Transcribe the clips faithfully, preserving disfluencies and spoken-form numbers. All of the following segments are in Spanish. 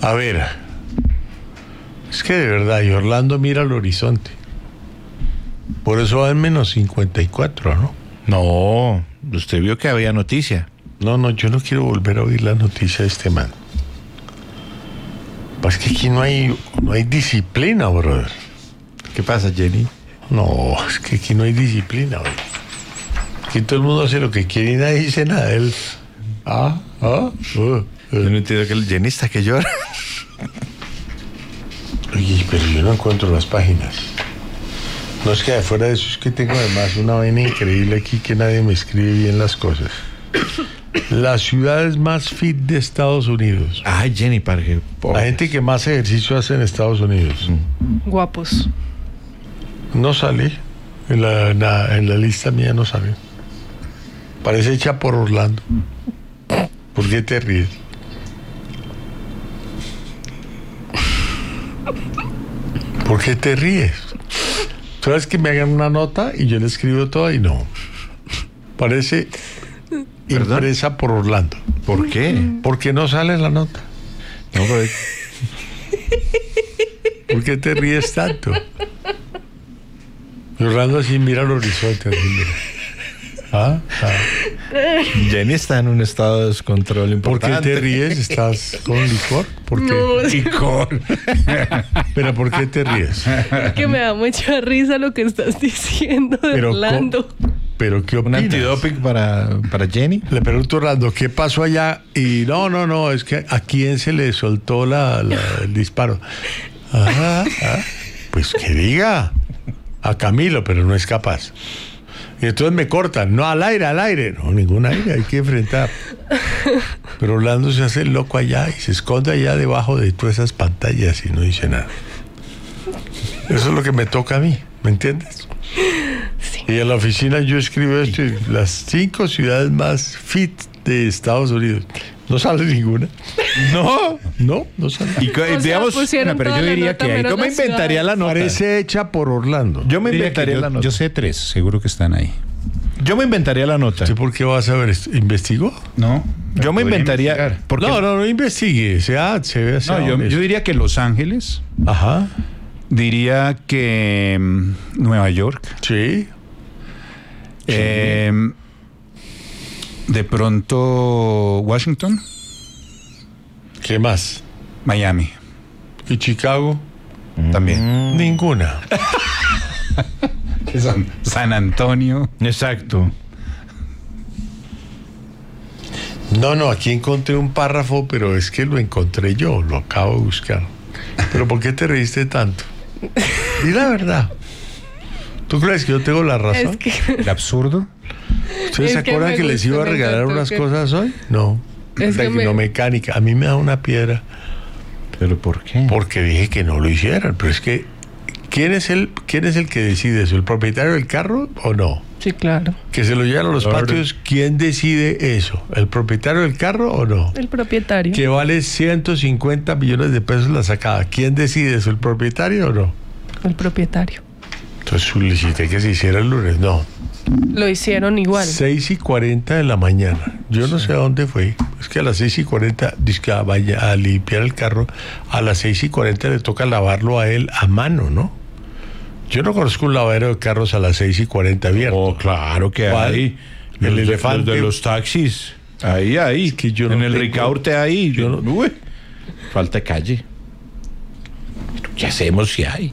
A ver, es que de verdad, y Orlando mira al horizonte. Por eso va en menos cincuenta y cuatro, ¿no? No, usted vio que había noticia. No, no, yo no quiero volver a oír la noticia de este man. Es que aquí no hay, no hay disciplina, brother. ¿Qué pasa, Jenny? No, es que aquí no hay disciplina, brother. Aquí todo el mundo hace lo que quiere y nadie dice nada. Él, ah, ah, uh, uh. Yo no entiendo que el Jenny está que llora. Oye, pero yo no encuentro las páginas. No, es que afuera de eso es que tengo además una vaina increíble aquí que nadie me escribe bien las cosas. Las ciudades más fit de Estados Unidos. Ay, Jenny, para que... La gente que más ejercicio hace en Estados Unidos. Guapos. No sale. En la, en la, en la lista mía no sale. Parece hecha por Orlando. ¿Por qué te ríes? ¿Por qué te ríes? Tú sabes que me hagan una nota y yo le escribo todo y no. Parece ¿Perdón? Impresa por Orlando. ¿Por qué? Porque no sale la nota. No, pero... ¿Por qué te ríes tanto? Y Orlando así mira al horizonte. Así mira. ¿Ah? Ah. Jenny está en un estado de descontrol ¿Por qué importante. te ríes? ¿Estás con licor? ¿Por qué? No, Licor. Pero ¿por qué te ríes? que me da mucha risa lo que estás diciendo de Pero Orlando. co- ¿Pero qué Un opinas? antidoping para, para Jenny. Le pregunto a Orlando, ¿qué pasó allá? Y no, no, no, es que a quién se le soltó la, la- el disparo. Ah, ah, pues que diga. A Camilo, pero no es capaz. Y entonces me cortan. No, al aire, al aire. No, ningún aire, hay que enfrentar. Pero Orlando se hace el loco allá y se esconde allá debajo de todas esas pantallas y no dice nada. Eso es lo que me toca a mí, ¿me entiendes? Sí. Y en la oficina yo escribo esto, y las cinco ciudades más fit de Estados Unidos. No sale ninguna. No. No, no sale. Y co- O sea, digamos, pusieron pero toda yo la diría nota que ahí, menos yo me la ciudad. inventaría la nota. Parece hecha por Orlando. Yo me Diría que inventaría yo, la nota. yo sé tres, seguro que están ahí. Yo me inventaría la nota. ¿Sí, por qué vas a ver esto? ¿Investigó? No. Yo me podría inventaría. investigar. Porque, No, no, no investigue. Sea, se ve No, yo, yo diría que Los Ángeles, Ajá, diría que mm, Nueva York, sí. eh, de pronto Washington, ¿Qué más? Miami ¿Y Chicago? también. Ninguna. San, San Antonio. exacto. No, no, aquí encontré un párrafo, pero es que lo encontré yo, lo acabo de buscar. ¿Pero por qué te reíste tanto? Di la verdad. ¿Tú crees que yo tengo la razón? Es que El absurdo. ¿Ustedes Es se que acuerdan me que les gusta, iba a me regalar encantó unas que- cosas hoy? No. Es que me- Tecnomecánica. A mí me da una piedra ¿Pero por qué? porque dije que no lo hicieran. Pero es que, ¿quién es el, quién es el que decide eso? ¿El propietario del carro o no? sí, claro. Que se lo llevan a los Claro. patios. ¿Quién decide eso? ¿El propietario del carro o no? El propietario. Que vale ciento cincuenta millones de pesos la sacada. ¿Quién decide eso? ¿El propietario o no? El propietario. Entonces solicité que se hiciera el lunes. No. Lo hicieron igual. seis y cuarenta de la mañana. Yo no sé a dónde fue. Es que a las seis y cuarenta dice que vaya a limpiar el carro. A las seis y cuarenta le toca lavarlo a él a mano, ¿no? Yo no conozco un lavadero de carros a las seis y cuarenta abierto. Oh, claro que ¿Cuál? hay. El Los de- elefante. los de los taxis. Ahí, ahí. Es que yo no en el tengo- Ricaurte ahí. yo no- Uy, falta calle. ¿Qué hacemos si hay?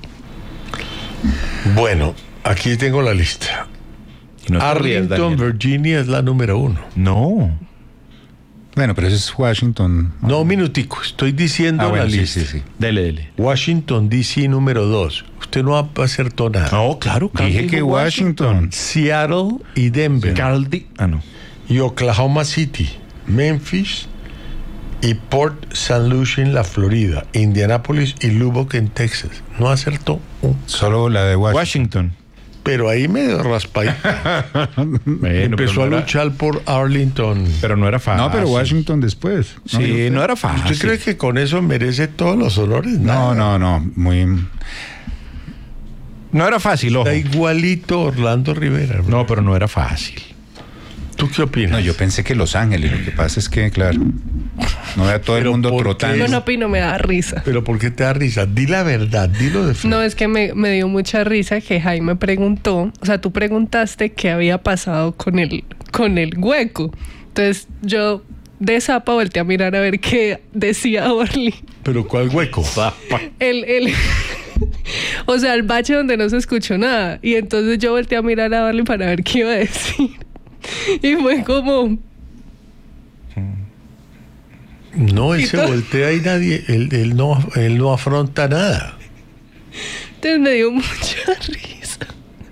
Bueno, aquí tengo la lista. Y no te rías, Arlington, Daniel. Virginia es la número uno. No. Bueno, pero ese es Washington. No, un minutico. Estoy diciendo Ah, bueno, la sí, lista. sí, sí. Dele, dele. Washington, D C número dos. Usted no acertó nada. No, claro. Carl Dije dijo que Washington. Seattle y Denver. Carl di- Ah, no. Y Oklahoma City, Memphis y Port Saint Lucie en la Florida, Indianápolis y Lubbock en Texas. No acertó un. Solo la de Washington. Washington. Pero ahí medio raspadita. Bueno, Empezó pero a no era- luchar por Arlington. Pero no era fácil. No, pero Washington después. Sí, no era fácil. ¿Usted cree que con eso merece todos los honores? No, Nada. no, no. Muy. No era fácil, ojo. Está igualito Orlando Rivera. No, pero no era fácil. ¿Tú qué opinas? No, yo pensé que Los Ángeles. Lo que pasa es que, claro, no ve a todo el Pero mundo ¿por qué? trotando. Yo no opino, me da risa. ¿Pero por qué te da risa? Di la verdad, dilo de frente. No, es que me, me dio mucha risa que Jaime preguntó, o sea, tú preguntaste qué había pasado con el, con el hueco. Entonces yo de zapa volteé a mirar a ver qué decía Orly. ¿Pero cuál hueco? El, el, o sea, el bache donde no se escuchó nada. Y entonces yo volteé a mirar a Orly para ver qué iba a decir. Y fue como... No, él ¿Y se todo? voltea y nadie, él, él, no, él no afronta nada. Entonces me dio mucha risa.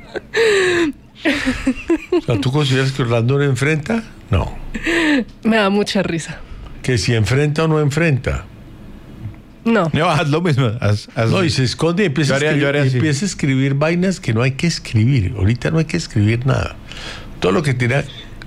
O sea, ¿tú consideras que Orlando no enfrenta? No. Me da mucha risa. Que si enfrenta o no enfrenta. No. No, haz lo mismo. Haz, haz- No, y se esconde y empieza, Yo haría- a, escribir, yo haría así. empieza a escribir vainas que no hay que escribir. Ahorita no hay que escribir nada. Todo lo que tiene...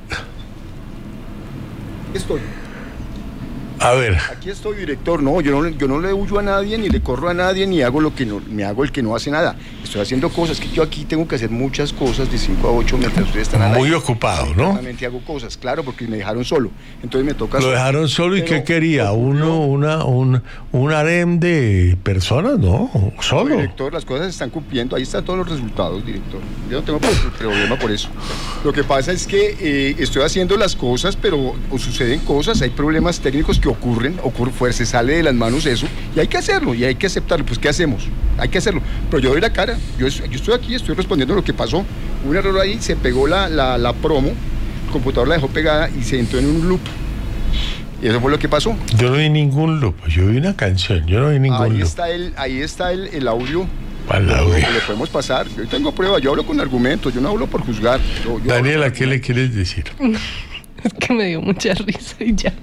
Estoy. A ver, Aquí estoy, director. No, yo no, yo no le huyo a nadie, ni le corro a nadie, ni hago lo que no, me hago el que no hace nada. Estoy haciendo cosas que yo aquí tengo que hacer muchas cosas de cinco a ocho mientras ustedes están al muy aire. ocupado, ¿no? Exactamente, hago cosas, claro, porque me dejaron solo. Entonces me toca... Lo dejaron solo y Pero ¿qué quería? ¿Uno, una, un, un harem de personas? No, solo. Director, las cosas se están cumpliendo, ahí están todos los resultados, director. Yo no tengo pro- problema por eso. Lo que pasa es que eh, estoy haciendo las cosas, pero o suceden cosas, hay problemas técnicos que ocurren, ocurre, fuerza, se sale de las manos eso, y hay que hacerlo, y hay que aceptarlo. Pues, ¿qué hacemos? Hay que hacerlo. Pero yo doy la cara, yo, yo estoy aquí, estoy respondiendo lo que pasó. Un error ahí, se pegó la, la, la promo, el computador la dejó pegada y se entró en un loop. Y eso fue lo que pasó. Yo no vi ningún loop, yo vi una canción, yo no vi ningún Ahí loop. está el, ahí está el, el audio. ¿Cuál Lo- audio? Le podemos pasar. Yo tengo pruebas, yo hablo con argumentos, yo no hablo por juzgar. Yo- yo Daniela, hablo ¿qué con le quieres decir? Es que me dio mucha risa y ya.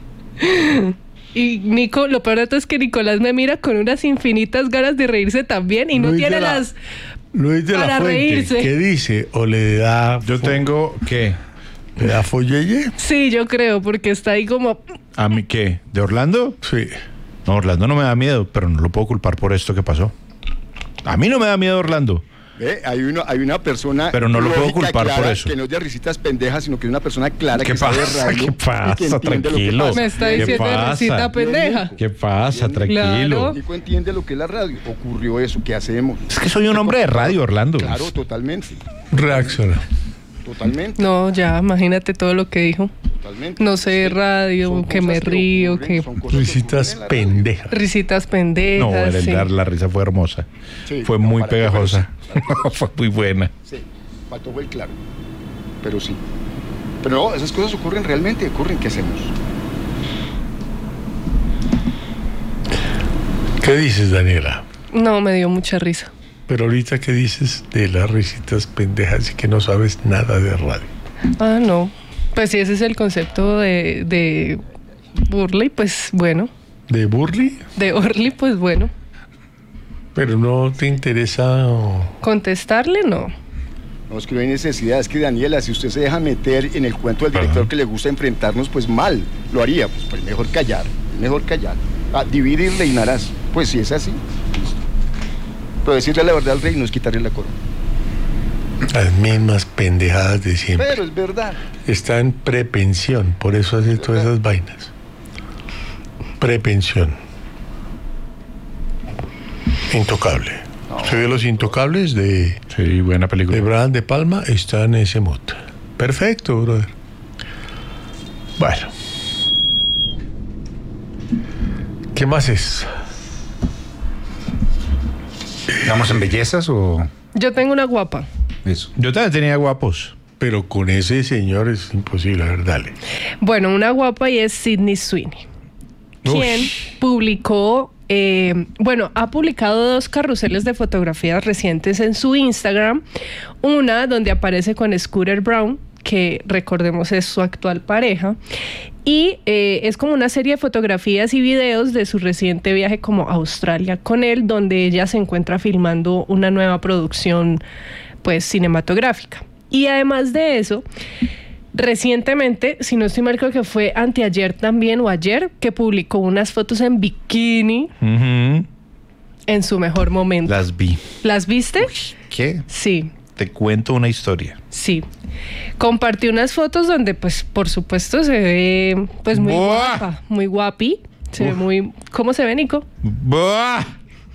Y Nico, lo peor de todo es que Nicolás me mira con unas infinitas ganas de reírse también y no Luis tiene de la- las... Luis de la para Fuente, reírse. ¿qué dice? ¿O le da, Yo tengo, ¿qué? le da folleye? Sí, yo creo, porque está ahí como... ¿A mí qué? ¿De Orlando? Sí. No, Orlando no me da miedo, pero no lo puedo culpar por esto que pasó. A mí no me da miedo Orlando. Ve, hay, una, hay una persona. Pero no lo puedo lógica, culpar por clara, eso. Que no es de risitas pendejas, sino que es una persona clara ¿Qué que sabe pasa? radio ¿Qué y pasa? que entiende lo que Tranquilo. pasa. Me está ¿Qué diciendo pasa? risita pendeja. ¿Qué pasa? Tranquilo. Claro. Nico entiende lo que es la radio. Ocurrió eso, ¿qué hacemos? Es que soy un hombre de radio, Orlando. Claro, totalmente. Reacciona. Totalmente. No, ya, imagínate todo lo que dijo. Totalmente. No sé de Son radio, que cosas me río, ocurren, que... son cosas que Risitas ocurren en la radio. pendejas. Risitas pendejas. No, el sí. dar la risa fue hermosa. Sí, fue no, muy para que pegajosa. fuera fue muy buena. Sí, faltó fue el claro. Pero sí. Pero no, esas cosas ocurren realmente, ocurren, ¿qué hacemos? ¿Qué dices, Daniela? No, me dio mucha risa. Pero ahorita, ¿qué dices de las risitas pendejas y que no sabes nada de radio? Ah, no. Pues si ese es el concepto de, de Burley, pues bueno. ¿De Burley? De Orly, pues bueno. Pero no te interesa... Contestarle, no. No, es que no hay necesidad, es que Daniela, si usted se deja meter en el cuento del director Ajá. que le gusta enfrentarnos, pues mal lo haría, pues, pues mejor callar, mejor callar. Ah, dividir reinarás, pues si es así. Pero decirle la verdad al rey no es quitarle la corona. Las mismas pendejadas de siempre. Pero es verdad. Está en prepensión, por eso hace todas esas vainas. Prepensión. Intocable. ¿Se ve Los Intocables de, Sí, buena película. de Brian De Palma? Está en ese mood. Perfecto, brother. Bueno. ¿Qué más es? ¿Estamos en bellezas o Yo tengo una guapa. eso? Yo también tenía guapos. Pero con ese señor es imposible. A ver, dale. Bueno, una guapa y es Sydney Sweeney, quien Uy. publicó, eh, bueno, ha publicado dos carruseles de fotografías recientes en su Instagram. Una donde aparece con Scooter Braun, que recordemos es su actual pareja, y eh, es como una serie de fotografías y videos de su reciente viaje como a Australia con él, donde ella se encuentra filmando una nueva producción pues cinematográfica. Y además de eso, recientemente, si no estoy mal, creo que fue anteayer también o ayer, que publicó unas fotos en bikini Ujú. en su mejor momento. Las vi. ¿Las viste? ¿Qué? Sí. te cuento una historia. Sí. Compartí unas fotos donde, pues, por supuesto, se ve, pues, muy ¡Buah! guapa, muy guapi. Se ve Uf. muy... ¿Cómo se ve, Nico? ¡Buah!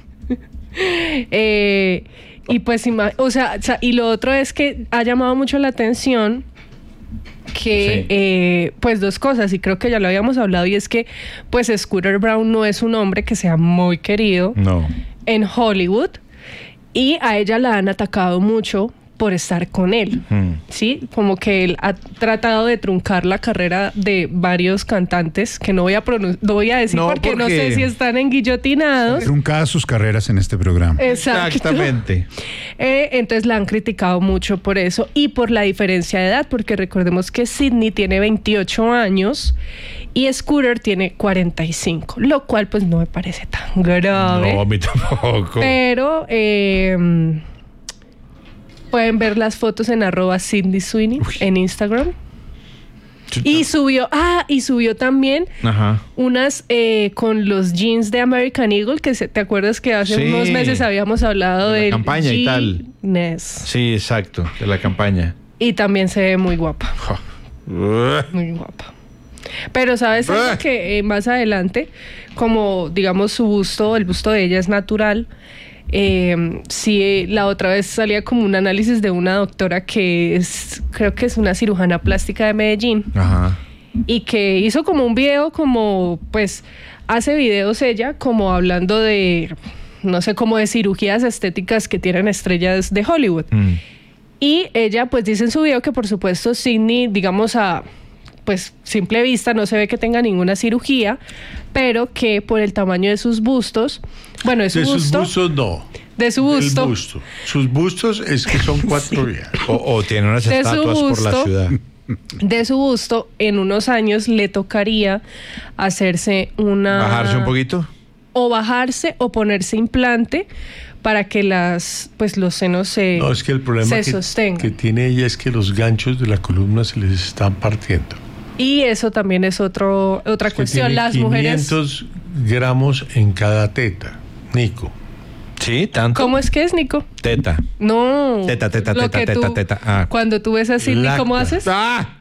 Eh, y pues, ima- o sea, o sea, y lo otro es que ha llamado mucho la atención que, Sí. eh, pues, dos cosas, y creo que ya lo habíamos hablado, y es que, pues, Scooter Braun no es un hombre que sea muy querido No. en Hollywood, y a ella la han atacado mucho por estar con él, Mm. ¿sí? Como que él ha tratado de truncar la carrera de varios cantantes, que no voy a, pronun- no voy a decir No, porque, no porque- sé si están enguillotinados. Truncadas sus carreras en este programa. Exacto. Exactamente. Eh, entonces la han criticado mucho por eso y por la diferencia de edad, porque recordemos que Sidney tiene veintiocho años y Scooter tiene cuarenta y cinco, lo cual pues no me parece tan grave. No, a mí tampoco. Pero eh, pueden ver las fotos en arroba Sidney Sweeney en Instagram. Y subió, ah, y subió también Ajá. unas eh, con los jeans de American Eagle, que se- te acuerdas que hace Sí. unos meses habíamos hablado De la del campaña y tal. Jeans. Sí, exacto, de la campaña. Y también se ve muy guapa, Uh, muy guapa. Pero sabes algo Ah. que eh, más adelante, como digamos su busto, el busto de ella es natural. Eh, sí, la otra vez salía como un análisis de una doctora que es, creo que es una cirujana plástica de Medellín, Ajá. y que hizo como un video, como pues hace videos ella como hablando de, no sé, como de cirugías estéticas que tienen estrellas de Hollywood. Mm. Y ella pues dice en su video que por supuesto Sidney, digamos a pues simple vista no se ve que tenga ninguna cirugía, pero que por el tamaño de sus bustos, bueno, de su De sus busto, bustos no. de su busto, El busto. Sus bustos es que son cuatro días. O, o tiene unas De su estatuas por la busto. ciudad. de su busto, en unos años le tocaría hacerse una... Bajarse un poquito. O bajarse o ponerse implante para que las, pues los senos se, No, es que el problema se que, sostengan. que tiene ella es que los ganchos de la columna se les están partiendo. Y eso también es otro, otra Que cuestión. tiene Las mujeres... quinientos gramos en cada teta, Nico. Sí, tanto. ¿Cómo es que es, Nico? Teta. No. Teta, teta, Lo teta, que teta, tú- teta. Ah. Cuando tú ves a Sidney, ¿cómo Lacta. haces? ¡Ah!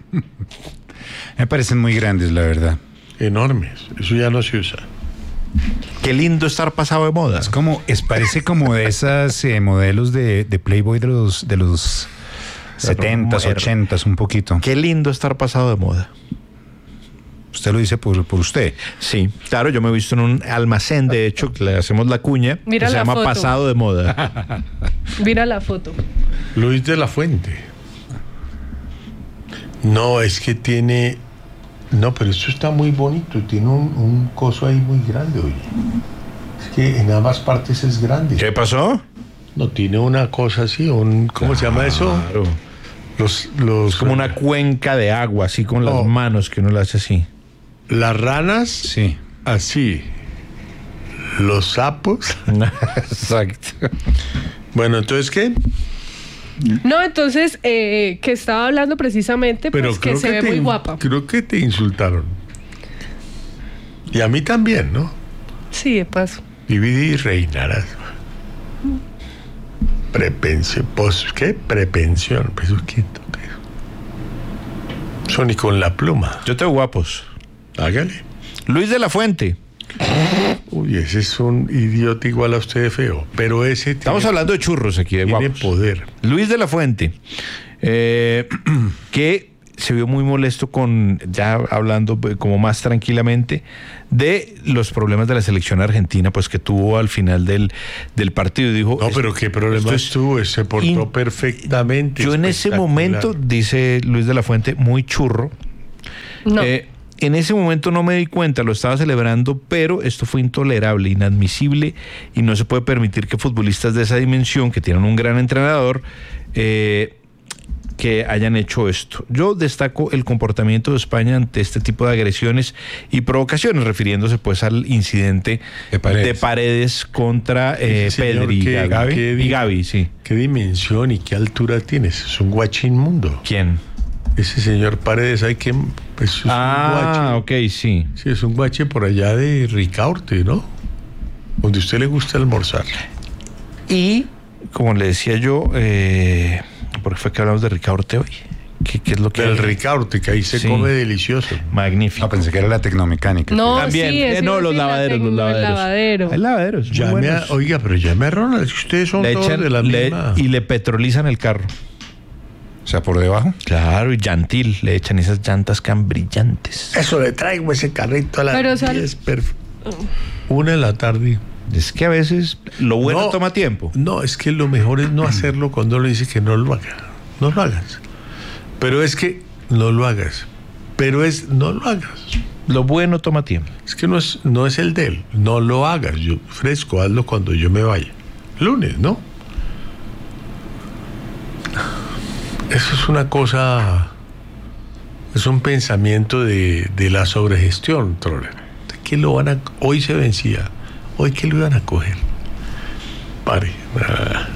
Me parecen muy grandes, la verdad. Enormes. Eso ya no se usa. Qué lindo estar pasado de moda. Es como, es, parece como de esas eh, modelos de, de Playboy de los, de los setentas, mujer. ochentas, un poquito. Qué lindo estar pasado de moda. Usted lo dice por, por usted. Sí, claro, yo me he visto en un almacén, de hecho, que le hacemos la cuña, Mira que se la llama foto. Pasado de Moda. Mira la foto. Luis de la Fuente. No, es que tiene... No, pero esto está muy bonito. Tiene un, un coso ahí muy grande, oye. Es que en ambas partes es grande. ¿Qué pasó? No, tiene una cosa así, un... ¿Cómo se llama eso? Claro. Los, los, Es como una cuenca de agua, así con las Oh. manos que uno le hace así. Las ranas, Sí. así. Los sapos. Exacto. Bueno, entonces, ¿qué? No, entonces, eh, que estaba hablando precisamente, pues Pero que creo se que, ve te, muy guapa. creo que te insultaron. Y a mí también, ¿no? Sí, de paso. Divide y reinarás. Prepensión. Pues, ¿qué? Prepensión. Pues, ¿qué toca eso? Eso ni con la pluma. Yo tengo guapos. Hágale. Luis de la Fuente. Uy, ese es un idiota igual a usted de feo. Pero ese Estamos tiene, hablando de churros aquí, de tiene guapos. poder. Luis de la Fuente, eh, que se vio muy molesto con, ya hablando como más tranquilamente, de los problemas de la selección argentina, pues que tuvo al final del, del partido. Dijo, No, pero qué problema esto estuvo. Se portó in- perfectamente. yo en ese espectacular. momento, dice Luis de la Fuente, muy churro. No. Eh, en ese momento no me di cuenta, lo estaba celebrando, pero esto fue intolerable, inadmisible, y no se puede permitir que futbolistas de esa dimensión, que tienen un gran entrenador, eh, que hayan hecho esto. Yo destaco el comportamiento de España ante este tipo de agresiones y provocaciones, refiriéndose pues al incidente De Paredes. de Paredes contra eh, Ese señor Pedri y que- Gavi. que- Y Gavi, sí. ¿Qué dimensión y qué altura tienes? Es un guachín mundo. ¿Quién? Ese señor Paredes hay que... Pues, es Ah, un guache. ok, sí. Sí, es un guache por allá de Ricaurte, ¿no? Donde a usted le gusta almorzar. Y como le decía yo, eh, porque fue que hablamos de Ricaurte hoy. ¿Qué, qué es lo que El Ricaurte, que ahí se Sí. come delicioso. Magnífico. No, pensé que era la tecnomecánica. No, También. sí, Eh, eso no, iba a los decir, la lavaderos, los tecno- el lavaderos. lavadero. Hay lavaderos. muy Llame a- buenos. oiga, pero llame a Ronald, es que ustedes son Le todos echan de la le- misma. y le petrolizan el carro. O sea, por debajo. Claro, y llantil. Le echan esas llantas que han brillantes. Eso le traigo ese carrito a la Pero sal- diez, perf- Una en la tarde. Es que a veces lo bueno No. toma tiempo. No, es que lo mejor es no hacerlo cuando le dice que no lo haga. No lo hagas. Pero es que no lo hagas. Pero es no lo hagas. Lo bueno toma tiempo. Es que no es, no es el de él. No lo hagas. Yo fresco, hazlo cuando yo me vaya. Lunes, ¿no? Eso es una cosa. Es un pensamiento de, de la sobregestión, Troller. ¿Qué lo van a, hoy se vencía. Hoy que lo iban a coger. Pare. Ah.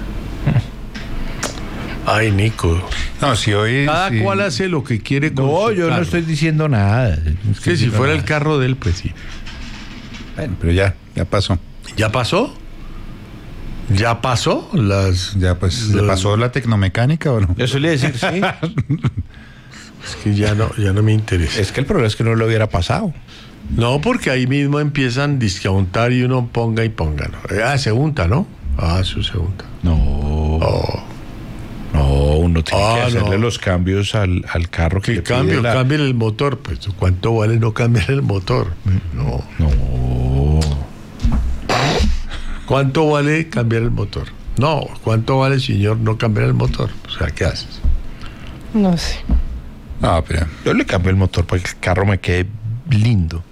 Ay, Nico. No, si hoy. Cada sí. cual hace lo que quiere con No, su yo no carro. estoy diciendo nada. Es que si fuera el carro de él, pues sí. Bueno, pero ya, ya pasó. ¿Ya pasó? ¿Ya pasó? Las. Ya, pues, ¿le Los- pasó la tecnomecánica o no? Eso le decir, sí. Es que ya no, ya no me interesa. Es que el problema es que no lo hubiera pasado. No, porque ahí mismo empiezan a untar y uno ponga y ponga. ¿No? Ah, se unta, ¿no? Ah, eso se unta. No. Oh, No, uno tiene Ah, que hacerle no. los cambios al, al carro que que le pide cambio, la- cambien el motor. Pues, ¿cuánto vale no cambiar el motor? No. No. ¿Cuánto vale cambiar el motor? No. ¿Cuánto vale, señor, no cambiar el motor? O sea, ¿qué haces? No sé. No, pero. Yo le cambio el motor para que el carro me quede lindo.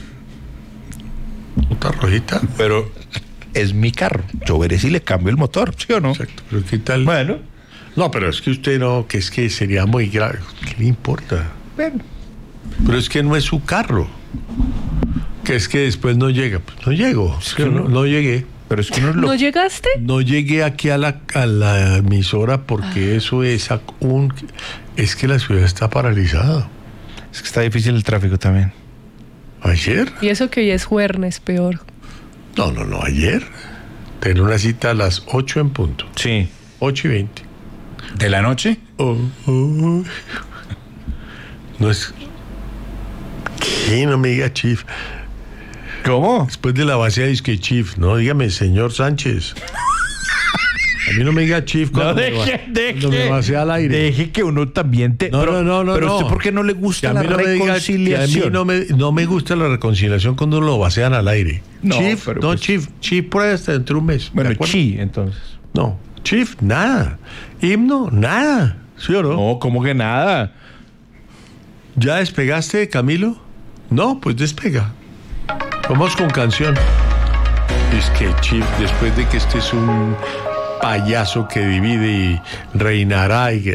¿Otra rojita? Pero es mi carro. Yo veré si le cambio el motor, ¿sí o no? Exacto. ¿Pero qué tal? Bueno. No, pero es que usted no, que es que sería muy grave. ¿Qué le importa? Bueno. Pero es que no es su carro. Que es que después no llega. Pues no llego. Es que no, no llegué. Pero es que uno lo... ¿No llegaste? No llegué aquí a la, a la emisora porque eso es a- un... Es que la ciudad está paralizada. Es que está difícil el tráfico también. ¿Ayer? Y eso que hoy es jueves, peor. No, no, no, ayer. Tenía una cita a las ocho en punto. Sí. ocho y veinte. ¿De la noche? Oh, oh. No es... ¿Qué? No me diga Chief. ¿Cómo? Después de la base dice que Chief, no, dígame, señor Sánchez. A mí no me diga Chief cuando, No, me, va- deje, deje. cuando me basé al aire. Deje que uno también te... No, pero, no, no, no. Pero no. usted, ¿por qué no le Que gusta a la mí no me diga- que reconciliación? a mí no me, no me gusta la reconciliación cuando lo basean al aire. No, Chief, pero no, pues- Chief, Chief por ahí hasta dentro de un mes. Bueno, ¿de acuerdo? chi, entonces. No, Chief, nada. Himno, nada. ¿Sí o no? No, ¿cómo que nada? ¿Ya despegaste, Camilo? No, pues despega. Vamos con canción. Es que Chief, después de que este es un payaso que divide y reinará y que...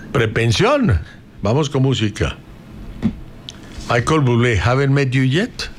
Prepensión. Vamos con música. Michael Bublé, Haven't Met You Yet.